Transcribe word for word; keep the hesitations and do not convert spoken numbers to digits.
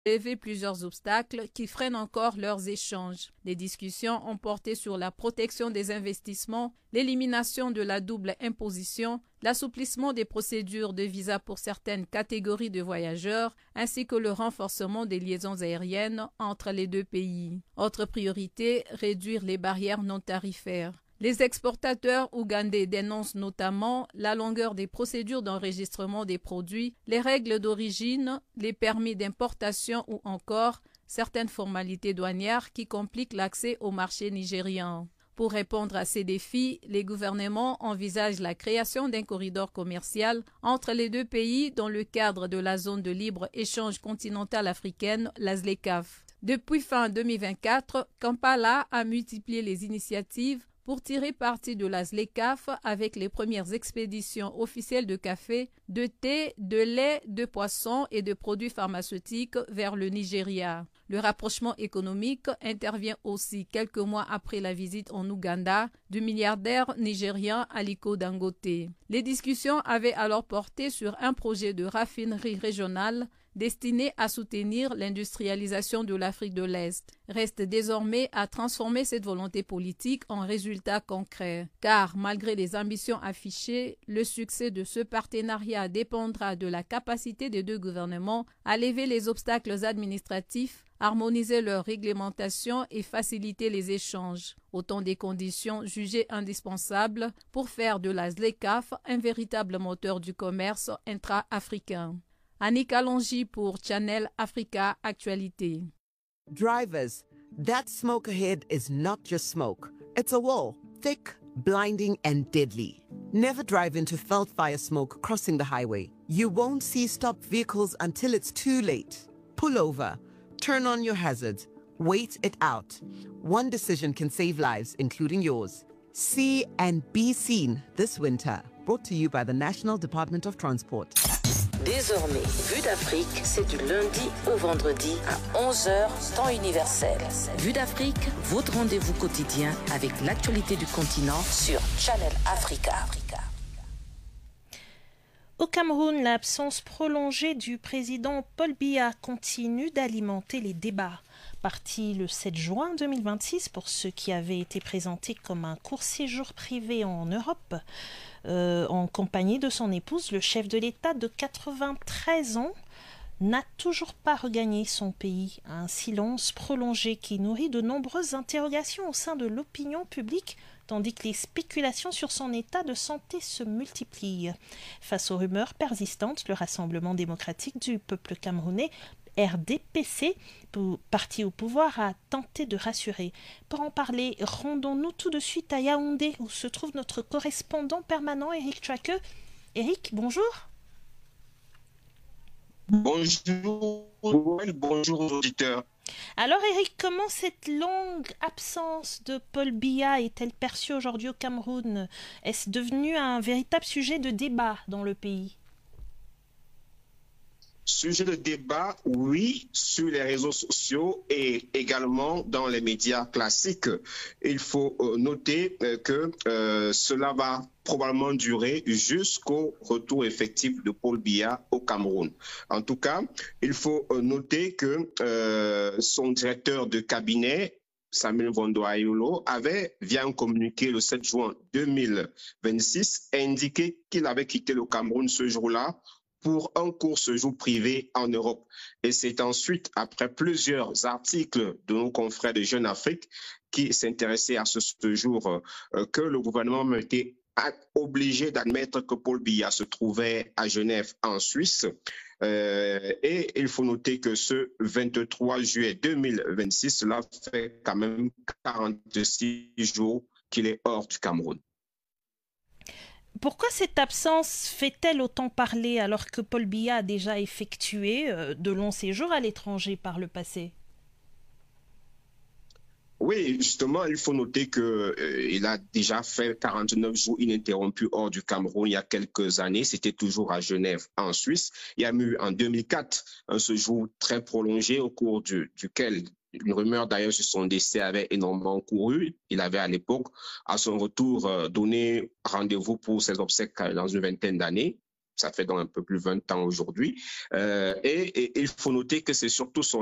lever plusieurs obstacles qui freinent encore leurs échanges. Les discussions ont porté sur la protection des investissements, l'élimination de la double imposition, l'assouplissement des procédures de visa pour certaines catégories de voyageurs, ainsi que le renforcement des liaisons aériennes entre les deux pays. Autre priorité, réduire les barrières non tarifaires. Les exportateurs ougandais dénoncent notamment la longueur des procédures d'enregistrement des produits, les règles d'origine, les permis d'importation ou encore certaines formalités douanières qui compliquent l'accès au marché nigérian. Pour répondre à ces défis, les gouvernements envisagent la création d'un corridor commercial entre les deux pays dans le cadre de la zone de libre-échange continentale africaine, la ZLECAf. Depuis fin deux mille vingt-quatre, Kampala a multiplié les initiatives pour tirer parti de la ZLECAf avec les premières expéditions officielles de café, de thé, de lait, de poissons et de produits pharmaceutiques vers le Nigeria. Le rapprochement économique intervient aussi quelques mois après la visite en Ouganda du milliardaire nigérian Aliko Dangote. Les discussions avaient alors porté sur un projet de raffinerie régionale destiné à soutenir l'industrialisation de l'Afrique de l'Est. Reste désormais à transformer cette volonté politique en résultats concrets. Car malgré les ambitions affichées, le succès de ce partenariat dépendra de la capacité des deux gouvernements à lever les obstacles administratifs, harmoniser leur réglementation et faciliter les échanges. Autant des conditions jugées indispensables pour faire de la ZLECAf un véritable moteur du commerce intra-africain. Annick Alongi pour Channel Africa Actualité. Drivers, that smoke ahead is not just smoke. It's a wall, thick, blinding, and deadly. Never drive into felt fire smoke crossing the highway. You won't see stopped vehicles until it's too late. Pull over, turn on your hazards, wait it out. One decision can save lives, including yours. See and be seen this winter. Brought to you by the National Department of Transport. Désormais, Vue d'Afrique, c'est du lundi au vendredi à onze heures, temps universel. Vue d'Afrique, votre rendez-vous quotidien avec l'actualité du continent sur Channel Africa. Au Cameroun, l'absence prolongée du président Paul Biya continue d'alimenter les débats. Parti le sept juin deux mille vingt-six pour ce qui avait été présenté comme un court séjour privé en Europe, euh, en compagnie de son épouse, le chef de l'État de quatre-vingt-treize ans n'a toujours pas regagné son pays. Un silence prolongé qui nourrit de nombreuses interrogations au sein de l'opinion publique, tandis que les spéculations sur son état de santé se multiplient. Face aux rumeurs persistantes, le Rassemblement démocratique du peuple camerounais, R D P C, parti au pouvoir, a tenté de rassurer. Pour en parler, rendons-nous tout de suite à Yaoundé, où se trouve notre correspondant permanent, Eric Traqueux. Eric, bonjour. Bonjour, bonjour aux auditeurs. Alors Eric, comment cette longue absence de Paul Biya est-elle perçue aujourd'hui au Cameroun? Est-ce devenu un véritable sujet de débat dans le pays? Sujet de débat, oui, sur les réseaux sociaux et également dans les médias classiques. Il faut noter que euh, cela va probablement durer jusqu'au retour effectif de Paul Biya au Cameroun. En tout cas, il faut noter que euh, son directeur de cabinet, Samuel Vondo Ayolo, avait, via un communiqué le sept juin deux mille vingt-six, indiqué qu'il avait quitté le Cameroun ce jour-là pour un court séjour privé en Europe. Et c'est ensuite, après plusieurs articles de nos confrères de Jeune Afrique qui s'intéressaient à ce séjour, euh, que le gouvernement a été obligé d'admettre que Paul Biya se trouvait à Genève, en Suisse. Euh, et il faut noter que ce vingt-trois juillet deux mille vingt-six, cela fait quand même quarante-six jours qu'il est hors du Cameroun. Pourquoi cette absence fait-elle autant parler alors que Paul Biya a déjà effectué de longs séjours à l'étranger par le passé? Oui, justement, il faut noter qu'il euh, a déjà fait quarante-neuf jours ininterrompus hors du Cameroun il y a quelques années. C'était toujours à Genève, en Suisse. Il y a eu en deux mille quatre un séjour très prolongé au cours du, duquel une rumeur d'ailleurs sur son décès avait énormément couru. Il avait à l'époque, à son retour, euh, donné rendez-vous pour ses obsèques dans une vingtaine d'années. ça fait donc un peu plus de vingt ans aujourd'hui. Euh, et, et il faut noter que c'est surtout son